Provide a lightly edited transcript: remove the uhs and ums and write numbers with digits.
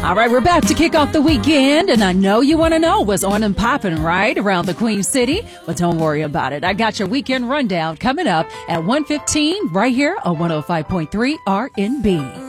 All right, we're about to kick off the weekend, and I know you want to know what's on and popping right around the Queen City, but don't worry about it. I got your weekend rundown coming up at 1:15 right here on 105.3 RNB.